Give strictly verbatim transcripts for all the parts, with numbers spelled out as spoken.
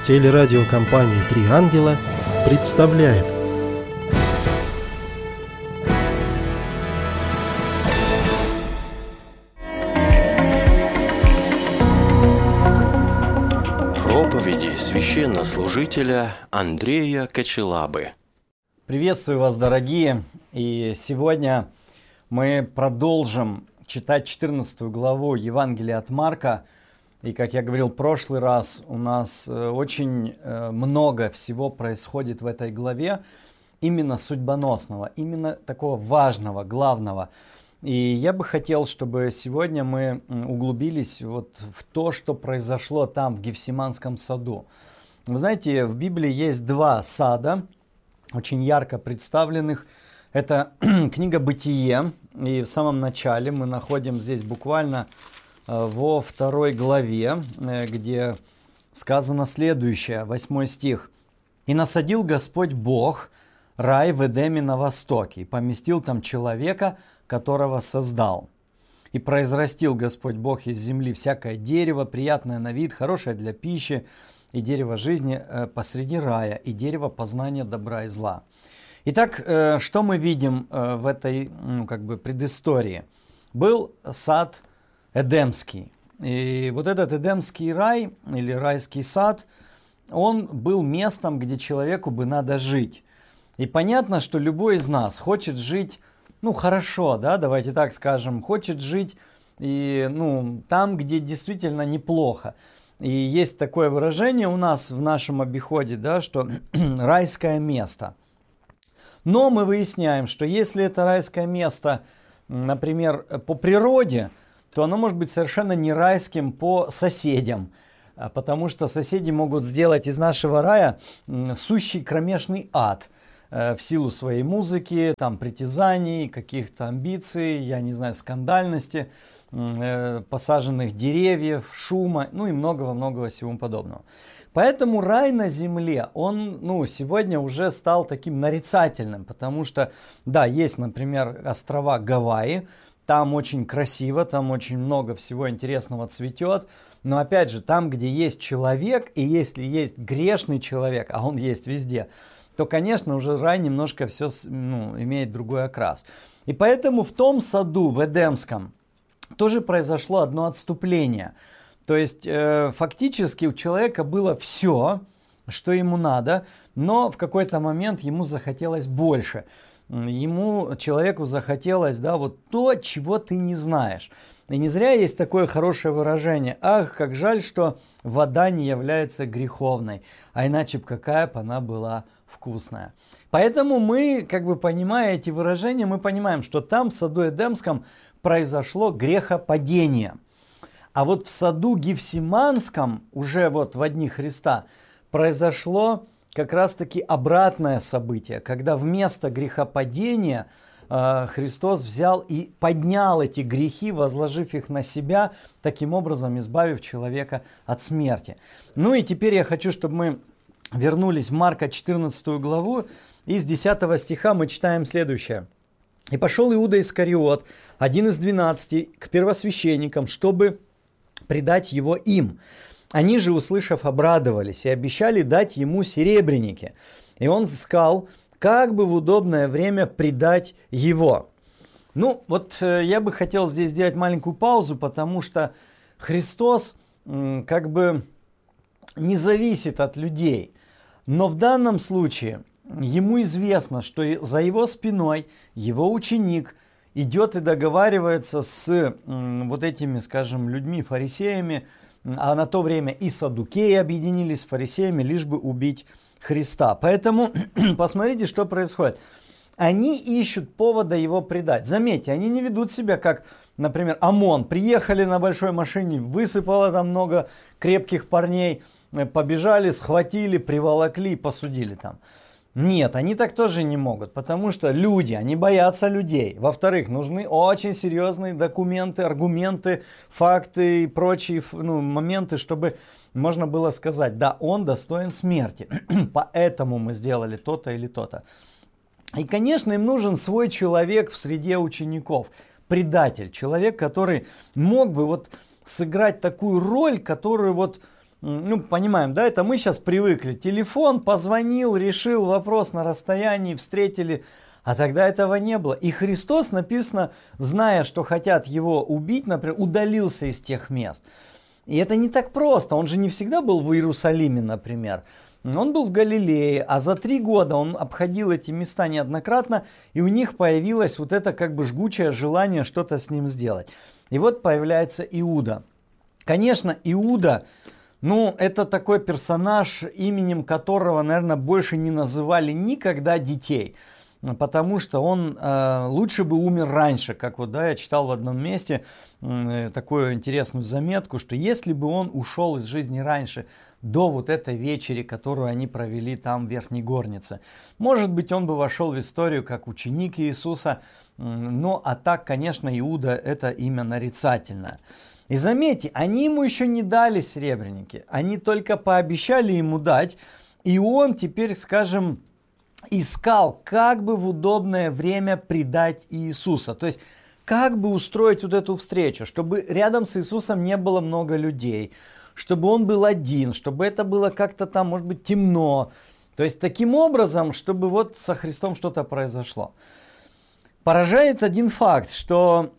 Телерадиокомпания «Три ангела» представляет. Проповеди священнослужителя Андрея Кочелабы. Приветствую вас, дорогие! И сегодня мы продолжим читать четырнадцатую главу Евангелия от Марка. И, как я говорил в прошлый раз, у нас очень много всего происходит в этой главе, именно судьбоносного, именно такого важного, главного. И я бы хотел, чтобы сегодня мы углубились вот в то, что произошло там, в Гефсиманском саду. Вы знаете, в Библии есть два сада, очень ярко представленных. Это книга «Бытие», и в самом начале мы находим здесь буквально во второй главе, где сказано следующее, восьмой стих. «И насадил Господь Бог рай в Эдеме на востоке, и поместил там человека, которого создал. И произрастил Господь Бог из земли всякое дерево, приятное на вид, хорошее для пищи, и дерево жизни посреди рая, и дерево познания добра и зла». Итак, что мы видим в этой, ну, как бы предыстории? Был сад Эдемский. И вот этот Эдемский рай, или райский сад, он был местом, где человеку бы надо жить. И понятно, что любой из нас хочет жить, ну, хорошо, да, давайте так скажем, хочет жить и, ну, там, где действительно неплохо. И есть такое выражение у нас в нашем обиходе, да, что райское место. Но мы выясняем, что если это райское место, например, по природе, то оно может быть совершенно не райским по соседям, потому что соседи могут сделать из нашего рая сущий кромешный ад в силу своей музыки, там, притязаний, каких-то амбиций, я не знаю, скандальности, посаженных деревьев, шума, ну и многого-многого всего подобного. Поэтому рай на земле, он, ну, сегодня уже стал таким нарицательным, потому что, да, есть, например, острова Гавайи, там очень красиво, там очень много всего интересного цветет, но опять же, там, где есть человек, и если есть грешный человек, а он есть везде, то, конечно, уже рай немножко все, ну, имеет другой окрас. И поэтому в том саду, в Эдемском, тоже произошло одно отступление. То есть, э, фактически у человека было все, что ему надо, но в какой-то момент ему захотелось больше. Ему, человеку захотелось, да, вот то, чего ты не знаешь. И не зря есть такое хорошее выражение: «Ах, как жаль, что вода не является греховной, а иначе бы какая бы она была вкусная». Поэтому мы, как бы понимая эти выражения, мы понимаем, что там в саду Эдемском произошло грехопадение. А вот в саду Гефсиманском, уже вот в дни Христа, произошло как раз-таки обратное событие, когда вместо грехопадения э, Христос взял и поднял эти грехи, возложив их на себя, таким образом избавив человека от смерти. Ну и теперь я хочу, чтобы мы вернулись в Марка четырнадцатую главу, и с десятого стиха мы читаем следующее. «И пошел Иуда Искариот, один из двенадцати, к первосвященникам, чтобы предать его им. Они же, услышав, обрадовались и обещали дать ему серебряники. И он искал, как бы в удобное время предать его». Ну, вот э, я бы хотел здесь сделать маленькую паузу, потому что Христос э, как бы не зависит от людей. Но в данном случае ему известно, что за его спиной его ученик идет и договаривается с э, вот этими, скажем, людьми, фарисеями, а на то время и саддукеи объединились с фарисеями, лишь бы убить Христа. Поэтому посмотрите, что происходит. Они ищут повода его предать. Заметьте, они не ведут себя как, например, ОМОН. Приехали на большой машине, высыпало там много крепких парней, побежали, схватили, приволокли, посудили там. Нет, они так тоже не могут, потому что люди, они боятся людей. Во-вторых, нужны очень серьезные документы, аргументы, факты и прочие, ну, моменты, чтобы можно было сказать: да, он достоин смерти, поэтому мы сделали то-то или то-то. И, конечно, им нужен свой человек в среде учеников, предатель, человек, который мог бы вот сыграть такую роль, которую вот ну, понимаем, да, это мы сейчас привыкли. Телефон, позвонил, решил вопрос на расстоянии, встретили. А тогда этого не было. И Христос, написано, зная, что хотят его убить, например, удалился из тех мест. И это не так просто. Он же не всегда был в Иерусалиме, например. Он был в Галилее, а за три года он обходил эти места неоднократно, и у них появилось вот это как бы жгучее желание что-то с ним сделать. И вот появляется Иуда. Конечно, Иуда, ну, это такой персонаж, именем которого, наверное, больше не называли никогда детей. Потому что он э, лучше бы умер раньше, как вот, да, я читал в одном месте э, такую интересную заметку, что если бы он ушел из жизни раньше, до вот этой вечери, которую они провели там в Верхней Горнице, может быть, он бы вошел в историю как ученик Иисуса, э, но а так, конечно, Иуда это имя нарицательное. И заметьте, они ему еще не дали серебряники, они только пообещали ему дать, и он теперь, скажем, искал, как бы в удобное время предать Иисуса. То есть, как бы устроить вот эту встречу, чтобы рядом с Иисусом не было много людей, чтобы он был один, чтобы это было как-то там, может быть, темно. То есть, таким образом, чтобы вот со Христом что-то произошло. Поражает один факт, что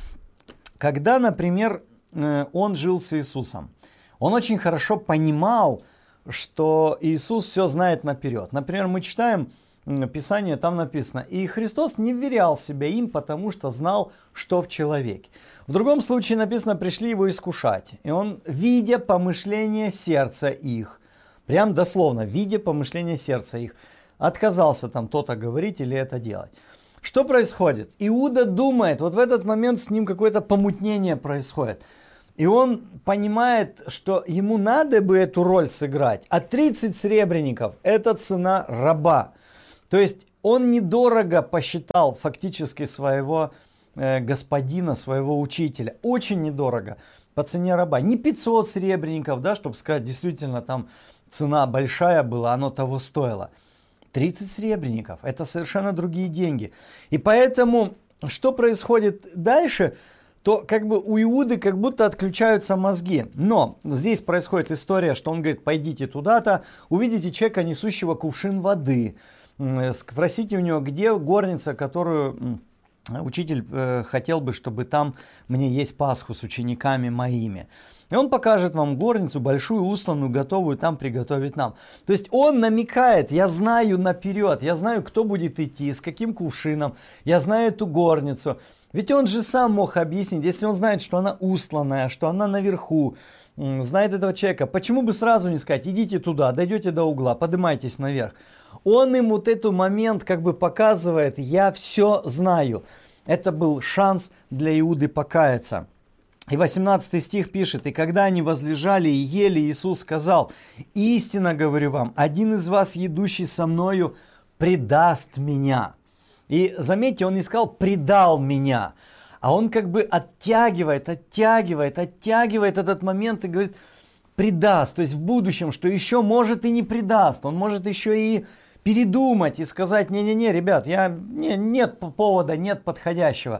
когда, например, он жил с Иисусом, он очень хорошо понимал, что Иисус все знает наперед. Например, мы читаем Писание, там написано: «И Христос не вверял себя им, потому что знал, что в человеке». В другом случае написано: «Пришли его искушать». И он, видя помышления сердца их, прям дословно, видя помышления сердца их, отказался там то-то говорить или это делать. Что происходит? Иуда думает, вот в этот момент с ним какое-то помутнение происходит. И он понимает, что ему надо бы эту роль сыграть, а тридцать серебряников – это цена раба. То есть он недорого посчитал фактически своего э, господина, своего учителя. Очень недорого по цене раба. Не пятьсот серебряников, да, чтобы сказать, действительно там цена большая была, оно того стоило. тридцать серебряников – это совершенно другие деньги. И поэтому, что происходит дальше – то как бы у Иуды как будто отключаются мозги. Но здесь происходит история, что он говорит: пойдите туда-то, увидите человека, несущего кувшин воды. Спросите у него, где горница, которую учитель э, хотел бы, чтобы там мне есть Пасху с учениками моими. И он покажет вам горницу, большую, устланную, готовую там приготовить нам. То есть он намекает: я знаю наперед, я знаю, кто будет идти, с каким кувшином, я знаю эту горницу. Ведь он же сам мог объяснить, если он знает, что она устланная, что она наверху, знает этого человека, почему бы сразу не сказать: идите туда, дойдете до угла, поднимайтесь наверх. Он им вот этот момент как бы показывает: я все знаю. Это был шанс для Иуды покаяться. И восемнадцатый стих пишет: «И когда они возлежали и ели, Иисус сказал: истинно говорю вам, один из вас, едущий со мною, предаст меня». И заметьте, он не сказал: предал меня, а он как бы оттягивает, оттягивает, оттягивает этот момент и говорит: предаст, то есть в будущем, что еще может и не предаст, он может еще и передумать и сказать: не-не-не, ребят, я, не, нет повода, нет подходящего.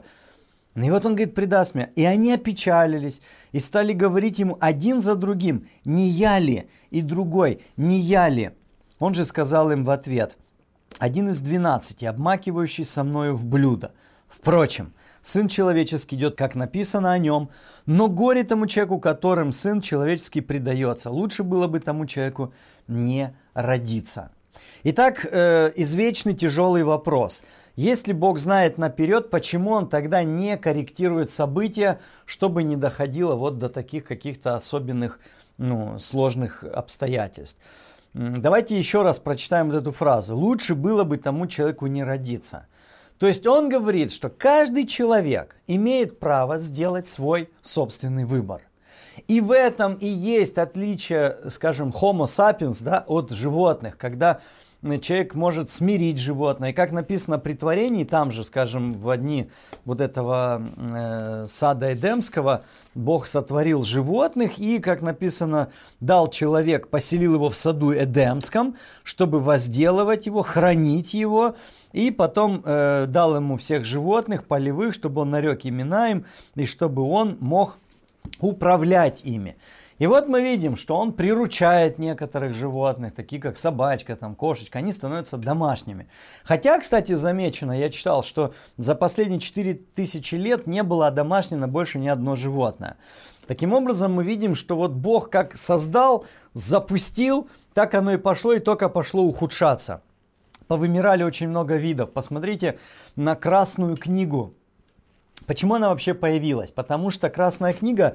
И вот он говорит: предаст меня. И они опечалились и стали говорить ему один за другим: не я ли? И другой: не я ли? Он же сказал им в ответ: один из двенадцати, обмакивающий со мною в блюдо. Впрочем, Сын Человеческий идет, как написано о нем, но горе тому человеку, которым Сын Человеческий предается. Лучше было бы тому человеку не родиться. Итак, э, извечный тяжелый вопрос. Если Бог знает наперед, почему Он тогда не корректирует события, чтобы не доходило вот до таких каких-то особенных, ну, сложных обстоятельств? Давайте еще раз прочитаем вот эту фразу. «Лучше было бы тому человеку не родиться». То есть он говорит, что каждый человек имеет право сделать свой собственный выбор. И в этом и есть отличие, скажем, Homo sapiens, да, от животных, когда человек может смирить животное. И как написано при творении, там же, скажем, в дни вот этого э, сада Эдемского, Бог сотворил животных и, как написано, дал человек, поселил его в саду Эдемском, чтобы возделывать его, хранить его, и потом э, дал ему всех животных полевых, чтобы он нарек имена им, и чтобы он мог управлять ими. И вот мы видим, что он приручает некоторых животных, такие как собачка, там, кошечка, они становятся домашними. Хотя, кстати, замечено, я читал, что за последние четыре тысячи лет не было одомашнено больше ни одно животное. Таким образом, мы видим, что вот Бог как создал, запустил, так оно и пошло, и только пошло ухудшаться. Повымирали очень много видов. Посмотрите на Красную книгу. Почему она вообще появилась? Потому что Красная книга,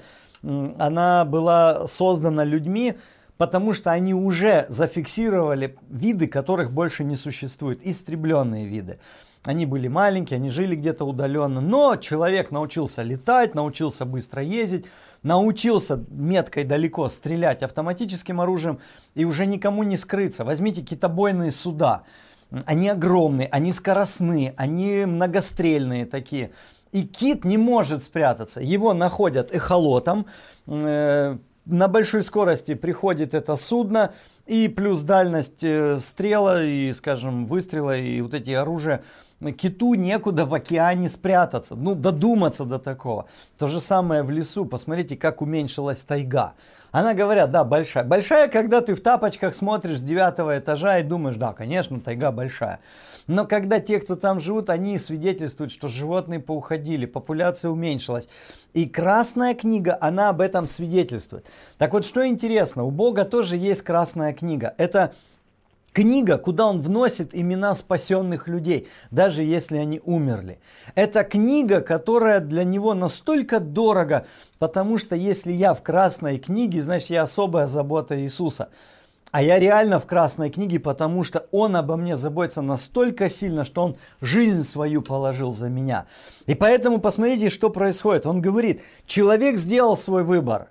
она была создана людьми, потому что они уже зафиксировали виды, которых больше не существует, истребленные виды. Они были маленькие, они жили где-то удаленно, но человек научился летать, научился быстро ездить, научился метко и далеко стрелять автоматическим оружием, и уже никому не скрыться. Возьмите китобойные суда, они огромные, они скоростные, они многострельные такие. И кит не может спрятаться. Его находят эхолотом. Э, на большой скорости приходит это судно. И плюс дальность э, стрела и, скажем, выстрела и вот эти оружия. Киту некуда в океане спрятаться. Ну, додуматься до такого. То же самое в лесу. Посмотрите, как уменьшилась тайга. Она, говорят, да, большая. Большая, когда ты в тапочках смотришь с девятого этажа и думаешь, да, конечно, тайга большая. Но когда те, кто там живут, они свидетельствуют, что животные поуходили, популяция уменьшилась. И Красная книга, она об этом свидетельствует. Так вот, что интересно, у Бога тоже есть Красная книга. Это книга, куда он вносит имена спасенных людей, даже если они умерли. Это книга, которая для него настолько дорога, потому что если я в Красной книге, значит, я особая забота Иисуса. А я реально в Красной книге, потому что Он обо мне заботится настолько сильно, что Он жизнь свою положил за меня. И поэтому посмотрите, что происходит. Он говорит, человек сделал свой выбор.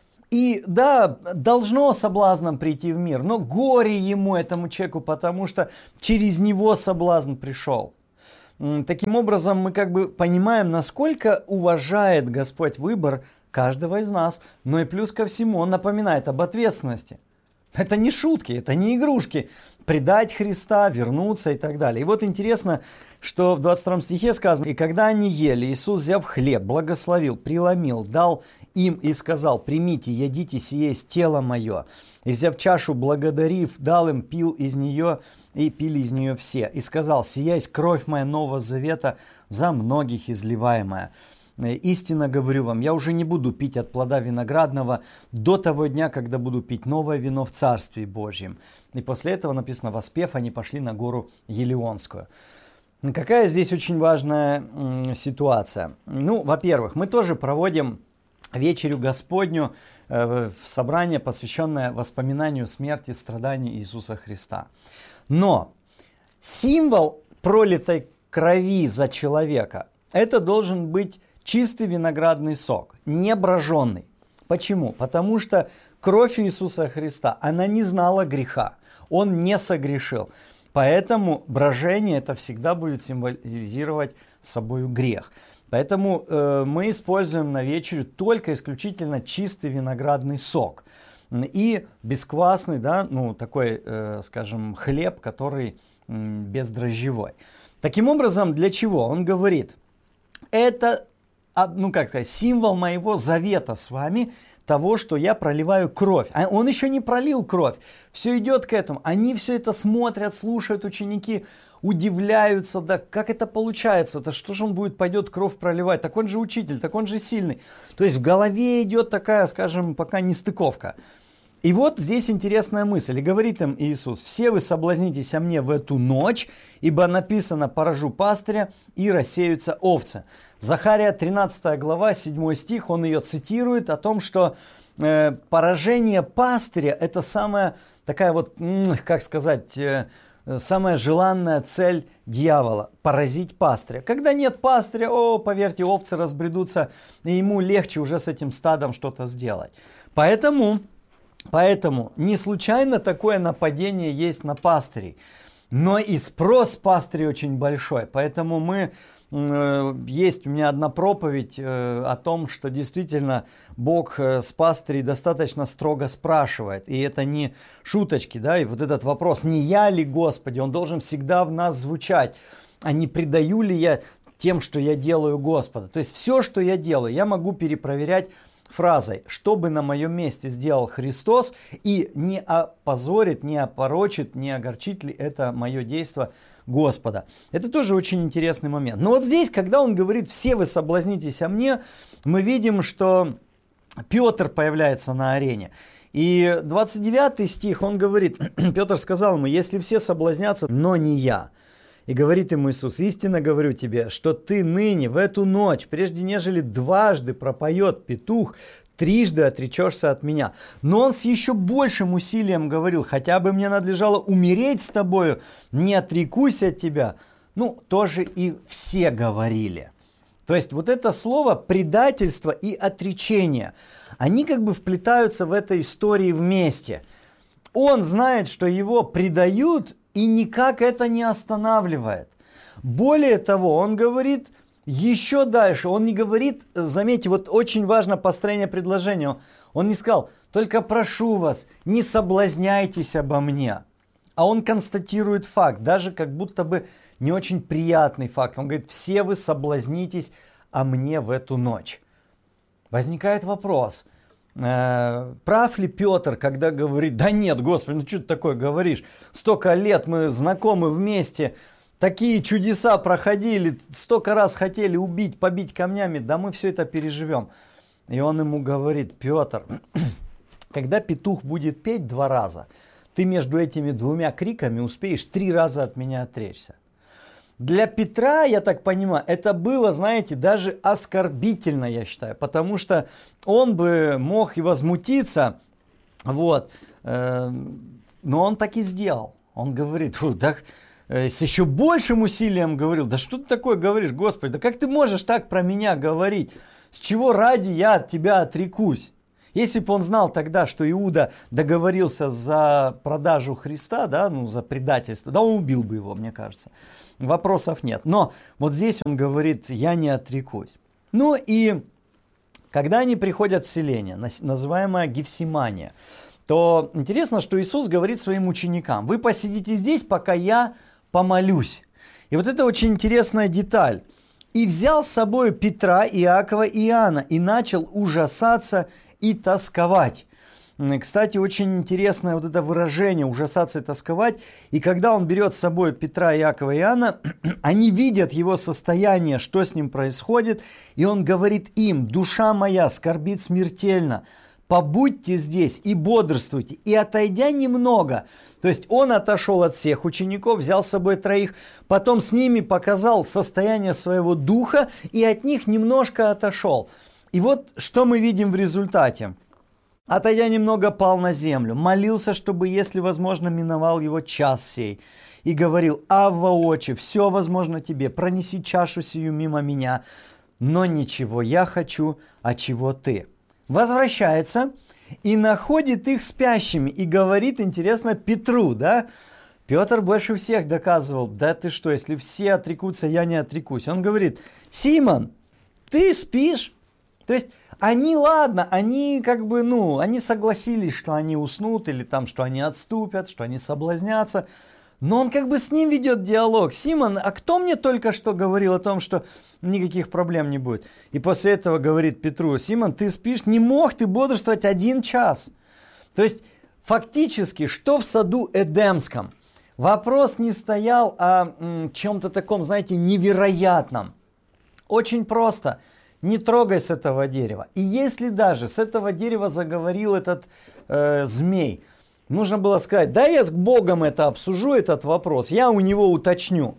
И да, должно соблазном прийти в мир, но горе ему, этому человеку, потому что через него соблазн пришел. Таким образом, мы как бы понимаем, насколько уважает Господь выбор каждого из нас, но и плюс ко всему Он напоминает об ответственности. Это не шутки, это не игрушки. Предать Христа, вернуться и так далее. И вот интересно, что в двадцать втором стихе сказано, «И когда они ели, Иисус, взяв хлеб, благословил, преломил, дал им и сказал, примите, едите, сие есть тело мое. И взяв чашу, благодарив, дал им, пил из нее, и пили из нее все. И сказал, сия есть кровь моя нового завета, за многих изливаемая. Истинно говорю вам, я уже не буду пить от плода виноградного до того дня, когда буду пить новое вино в Царстве Божьем». И после этого написано, воспев, они пошли на гору Елеонскую. Какая здесь очень важная м, ситуация? Ну, во-первых, мы тоже проводим вечерю Господню, э, собрание, посвященное воспоминанию смерти, страданий Иисуса Христа. Но символ пролитой крови за человека, это должен быть чистый виноградный сок, не броженный. Почему? Потому что кровь Иисуса Христа, она не знала греха, Он не согрешил. Поэтому брожение это всегда будет символизировать собой грех. Поэтому э, мы используем на вечерю только исключительно чистый виноградный сок. И бесквасный, да, ну такой, э, скажем, хлеб, который э, бездрожжевой. Таким образом, для чего? Он говорит, это, ну как сказать, символ моего завета с вами, того, что я проливаю кровь. А он еще не пролил кровь. Все идет к этому. Они все это смотрят, слушают, ученики удивляются, да, как это получается, да что же он будет, пойдет кровь проливать, так он же учитель, так он же сильный. То есть в голове идет такая, скажем, пока нестыковка. И вот здесь интересная мысль. И говорит им Иисус, все вы соблазнитесь о мне в эту ночь, ибо написано, поражу пастыря и рассеются овцы. Захария тринадцатая глава, седьмой стих, он ее цитирует о том, что э, поражение пастыря это самая такая вот, как сказать, э, самая желанная цель дьявола – поразить пастыря. Когда нет пастыря, о, поверьте, овцы разбредутся, и ему легче уже с этим стадом что-то сделать. Поэтому... Поэтому не случайно такое нападение есть на пастырей, но и спрос пастырей очень большой. Поэтому мы, э, есть у меня одна проповедь э, о том, что действительно Бог э, с пастырей достаточно строго спрашивает. И это не шуточки, да, и вот этот вопрос, не я ли, Господи, он должен всегда в нас звучать, а не предаю ли я тем, что я делаю Господа. То есть все, что я делаю, я могу перепроверять фразой «что бы на моем месте сделал Христос» и не опозорит, не опорочит, не огорчит ли это мое действие Господа. Это тоже очень интересный момент. Но вот здесь, когда он говорит «все вы соблазнитесь о мне», мы видим, что Петр появляется на арене. И двадцать девятый стих, он говорит, Петр сказал ему: «Если все соблазнятся, но не я». И говорит ему Иисус: «Истинно говорю тебе, что ты ныне, в эту ночь, прежде нежели дважды пропоет петух, трижды отречешься от меня». Но он с еще большим усилием говорил: «Хотя бы мне надлежало умереть с тобою, не отрекусь от тебя». Ну, тоже и все говорили. То есть вот это слово предательство и отречение, они как бы вплетаются в этой истории вместе. Он знает, что его предают, и никак это не останавливает. Более того, он говорит еще дальше. Он не говорит, заметьте, вот очень важно построение предложения. Он не сказал: «Только прошу вас, не соблазняйтесь обо мне». А он констатирует факт, даже как будто бы не очень приятный факт. Он говорит: «Все вы соблазнитесь о мне в эту ночь». Возникает вопрос. Э, прав ли Петр, когда говорит: «Да нет, Господи, ну что ты такое говоришь? Столько лет мы знакомы вместе, такие чудеса проходили, столько раз хотели убить, побить камнями, да мы все это переживем». И он ему говорит: «Петр, когда петух будет петь два раза, ты между этими двумя криками успеешь три раза от меня отречься». Для Петра, я так понимаю, это было, знаете, даже оскорбительно, я считаю, потому что он бы мог и возмутиться, вот, э, но он так и сделал. Он говорит, да, э, с еще большим усилием говорил: «Да что ты такое говоришь, Господи, да как ты можешь так про меня говорить? С чего ради я от тебя отрекусь?» Если бы он знал тогда, что Иуда договорился за продажу Христа, да, ну, за предательство, да, он убил бы его, мне кажется. Вопросов нет. Но вот здесь он говорит: «Я не отрекусь». Ну и когда они приходят в селение, называемое Гефсимания, то интересно, что Иисус говорит своим ученикам: «Вы посидите здесь, пока я помолюсь». И вот это очень интересная деталь. «И взял с собой Петра, Иакова и Иоанна, и начал ужасаться и тосковать». Кстати, очень интересное вот это выражение «ужасаться и тосковать». И когда он берет с собой Петра, Иакова и Иоанна, они видят его состояние, что с ним происходит. И он говорит им: «Душа моя скорбит смертельно. Побудьте здесь и бодрствуйте». И отойдя немного, то есть он отошел от всех учеников, взял с собой троих, потом с ними показал состояние своего духа и от них немножко отошел. И вот что мы видим в результате. Отойдя немного, пал на землю, молился, чтобы, если возможно, миновал его час сей. И говорил: «Авва, Отче, все возможно тебе, пронеси чашу сию мимо меня, но ничего я хочу, а чего ты». Возвращается и находит их спящими и говорит, интересно, Петру, да? Петр больше всех доказывал: «Да ты что, если все отрекутся, я не отрекусь». Он говорит: «Симон, ты спишь?» То есть они, ладно, они как бы, ну, они согласились, что они уснут, или там, что они отступят, что они соблазнятся. Но он как бы с ним ведет диалог. «Симон, а кто мне только что говорил о том, что никаких проблем не будет?» И после этого говорит Петру: «Симон, ты спишь? Не мог ты бодрствовать один час?» То есть фактически, что в саду Эдемском? Вопрос не стоял о м, чем-то таком, знаете, невероятном. Очень просто. Не трогай с этого дерева. И если даже с этого дерева заговорил этот э, змей, нужно было сказать: «Да, я с Богом это обсужу, этот вопрос, я у него уточню».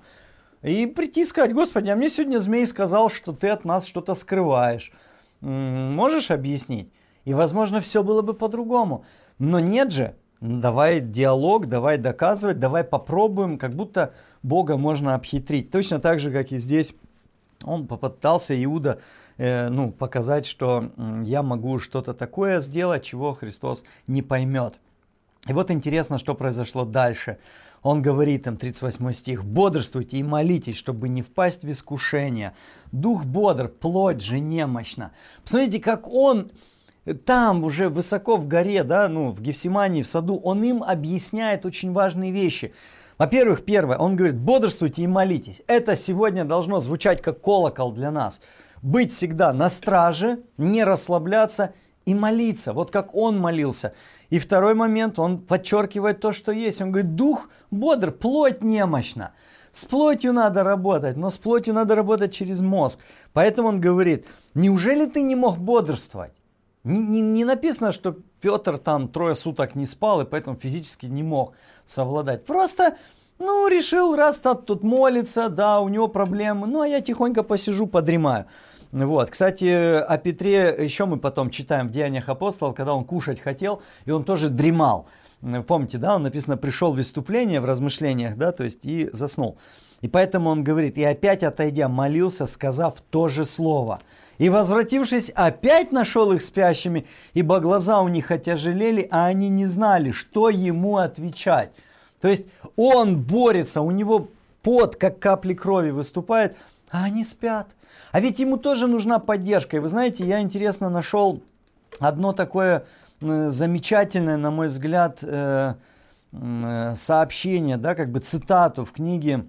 И прийти и сказать: «Господи, а мне сегодня змей сказал, что ты от нас что-то скрываешь. М-м, можешь объяснить?» И, возможно, все было бы по-другому. Но нет же. Давай диалог, давай доказывать, давай попробуем, как будто Бога можно обхитрить. Точно так же, как и здесь. Он попытался, Иуда, э, ну, показать, что э, я могу что-то такое сделать, чего Христос не поймет. И вот интересно, что произошло дальше. Он говорит им, тридцать восьмой стих: «Бодрствуйте и молитесь, чтобы не впасть в искушение. Дух бодр, плоть же немощна». Посмотрите, как он там уже высоко в горе, да, ну, в Гефсимании, в саду, он им объясняет очень важные вещи. Во-первых, первое, он говорит, бодрствуйте и молитесь. Это сегодня должно звучать как колокол для нас. Быть всегда на страже, не расслабляться и молиться, вот как он молился. И второй момент, он подчеркивает то, что есть. Он говорит, дух бодр, плоть немощна. С плотью надо работать, но с плотью надо работать через мозг. Поэтому он говорит, неужели ты не мог бодрствовать? Не, не, не написано, что Петр там трое суток не спал и поэтому физически не мог совладать. Просто, ну, решил, раз тот тут молится, да, у него проблемы, ну, а я тихонько посижу, подремаю. Вот. Кстати, о Петре еще мы потом читаем в Деяниях апостолов, когда он кушать хотел, и он тоже дремал. Помните, да, он написано, пришел в выступление в размышлениях, да, то есть и заснул. И поэтому он говорит, и опять отойдя, молился, сказав то же слово. И возвратившись, опять нашел их спящими, ибо глаза у них отяжелели, а они не знали, что ему отвечать. То есть он борется, у него пот, как капли крови выступает, а они спят. А ведь ему тоже нужна поддержка. И вы знаете, я интересно нашел одно такое замечательное, на мой взгляд, сообщение, да, как бы цитату в книге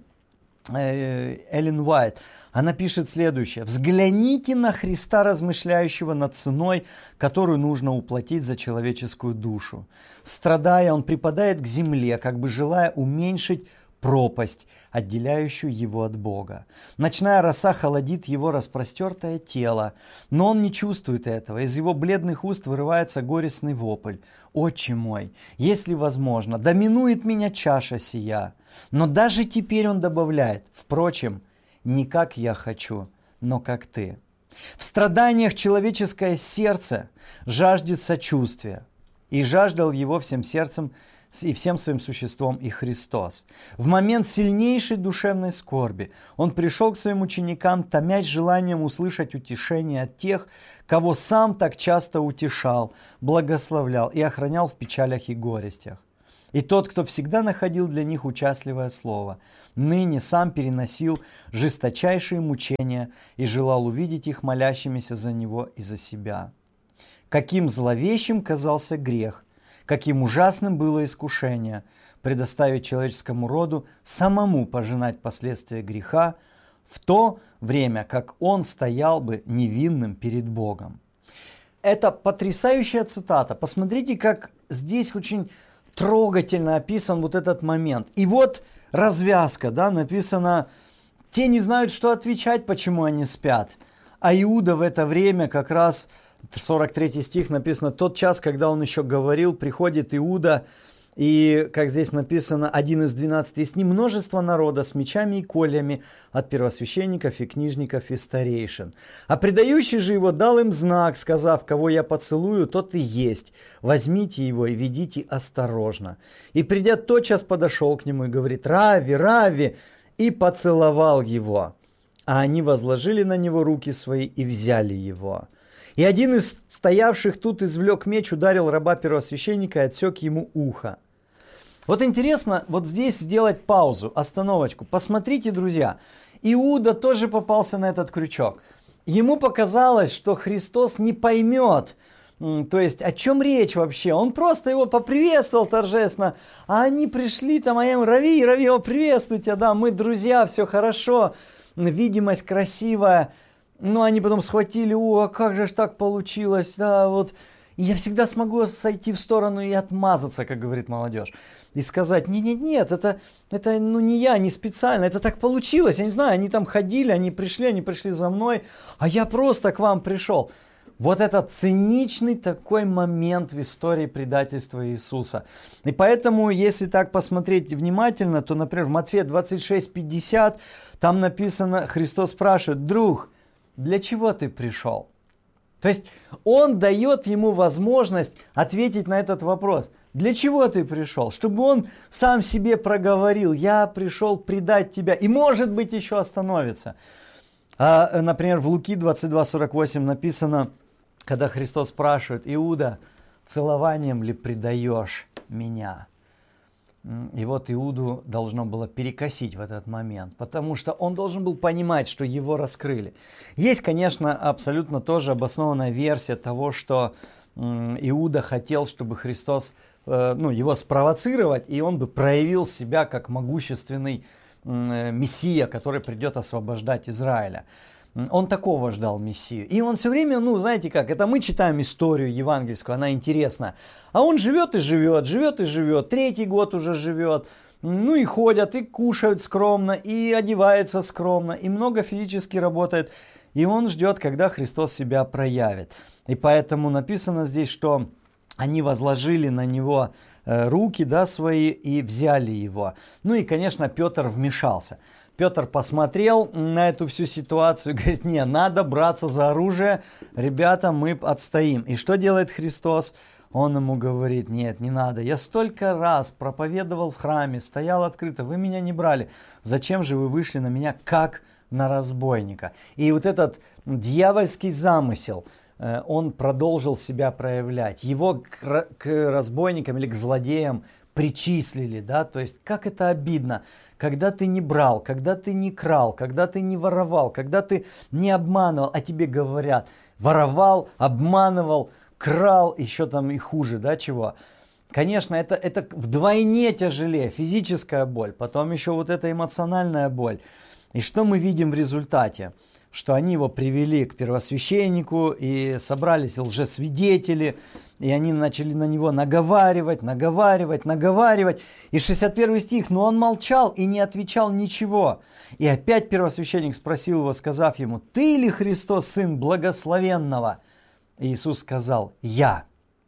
Эллен Уайт. Она пишет следующее. «Взгляните на Христа, размышляющего над ценой, которую нужно уплатить за человеческую душу. Страдая, он припадает к земле, как бы желая уменьшить пропасть, отделяющую его от Бога. Ночная роса холодит его распростертое тело, но он не чувствует этого. Из его бледных уст вырывается горестный вопль. «Отче мой, если возможно, да минует меня чаша сия». Но даже теперь он добавляет, впрочем, не как я хочу, но как ты. В страданиях человеческое сердце жаждет сочувствия, и жаждал его всем сердцем и всем своим существом и Христос. В момент сильнейшей душевной скорби он пришел к своим ученикам, томясь желанием услышать утешение от тех, кого сам так часто утешал, благословлял и охранял в печалях и горестях. И тот, кто всегда находил для них участливое слово, ныне сам переносил жесточайшие мучения и желал увидеть их молящимися за него и за себя. Каким зловещим казался грех, каким ужасным было искушение предоставить человеческому роду самому пожинать последствия греха в то время, как он стоял бы невинным перед Богом. Это потрясающая цитата. Посмотрите, как здесь очень трогательно описан вот этот момент. И вот развязка, да, написано, те не знают, что отвечать, почему они спят. А Иуда в это время как раз, сорок третий стих написано, тот час, когда он еще говорил, приходит Иуда, и, как здесь написано, один из двенадцати, и с ним множество народа с мечами и кольями от первосвященников и книжников и старейшин. А предающий же его дал им знак, сказав, кого я поцелую, тот и есть. Возьмите его и ведите осторожно. И придя тотчас подошел к нему и говорит, Рави, Рави, и поцеловал его. А они возложили на него руки свои и взяли его. И один из стоявших тут извлек меч, ударил раба первосвященника и отсек ему ухо. Вот интересно вот здесь сделать паузу, остановочку. Посмотрите, друзья, Иуда тоже попался на этот крючок. Ему показалось, что Христос не поймет, то есть о чем речь вообще. Он просто его поприветствовал торжественно, а они пришли там, а я ему, Рави, Рави, его приветствуйте, да, мы друзья, все хорошо, видимость красивая. Но они потом схватили, о, а как же ж так получилось, да, вот. И я всегда смогу сойти в сторону и отмазаться, как говорит молодежь. И сказать, нет-нет-нет, это, это ну, не я, не специально, это так получилось. Я не знаю, они там ходили, они пришли, они пришли за мной, а я просто к вам пришел. Вот это циничный такой момент в истории предательства Иисуса. И поэтому, если так посмотреть внимательно, то, например, в Матфея двадцать шесть пятьдесят, там написано, Христос спрашивает, друг, для чего ты пришел? То есть он дает ему возможность ответить на этот вопрос. Для чего ты пришел? Чтобы он сам себе проговорил, я пришел предать тебя. И может быть еще остановится. А, например, в Луки двадцать два сорок восемь написано, когда Христос спрашивает, Иуда, целованием ли предаешь меня? И вот Иуду должно было перекосить в этот момент, потому что он должен был понимать, что его раскрыли. Есть, конечно, абсолютно тоже обоснованная версия того, что Иуда хотел, чтобы Христос ну, его спровоцировать, и он бы проявил себя как могущественный мессия, который придет освобождать Израиля. Он такого ждал мессию. И он все время, ну, знаете как, это мы читаем историю евангельскую, она интересна. А он живет и живет, живет и живет, третий год уже живет. Ну и ходят, и кушают скромно, и одевается скромно, и много физически работает. И он ждет, когда Христос себя проявит. И поэтому написано здесь, что они возложили на него руки, да, свои и взяли его. Ну и, конечно, Петр вмешался. Петр посмотрел на эту всю ситуацию и говорит: не, надо браться за оружие, ребята, мы отстоим. И что делает Христос? Он ему говорит: нет, не надо, я столько раз проповедовал в храме, стоял открыто, вы меня не брали. Зачем же вы вышли на меня как на разбойника? И вот этот дьявольский замысел, он продолжил себя проявлять. Его к, к разбойникам или к злодеям причислили, да, то есть как это обидно, когда ты не брал, когда ты не крал, когда ты не воровал, когда ты не обманывал, а тебе говорят: воровал, обманывал, крал, еще там и хуже, да, чего. Конечно, это, это вдвойне тяжелее, физическая боль, потом еще вот эта эмоциональная боль. И что мы видим в результате? Что они его привели к первосвященнику, и собрались лжесвидетели, и они начали на него наговаривать, наговаривать, наговаривать. И шестьдесят первый стих: но он молчал и не отвечал ничего. И опять первосвященник спросил его, сказав ему: ты ли Христос, Сын Благословенного? И Иисус сказал: я.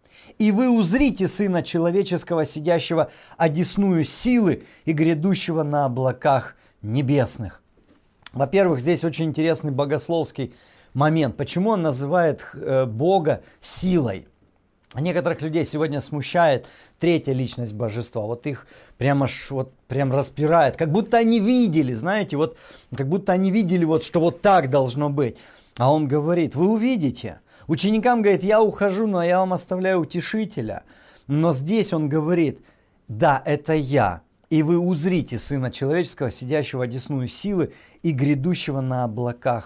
И вы узрите Сына Человеческого, сидящего одесную силы и грядущего на облаках небесных. Во-первых, здесь очень интересный богословский момент. Почему он называет Бога силой? Некоторых людей сегодня смущает третья личность божества. Вот их прямо вот, прям распирает. Как будто они видели, знаете, вот, как будто они видели, вот, что вот так должно быть. А он говорит: вы увидите. Ученикам говорит: я ухожу, но я вам оставляю утешителя. Но здесь он говорит: да, это я. И вы узрите Сына Человеческого, сидящего одесную силы и грядущего на облаках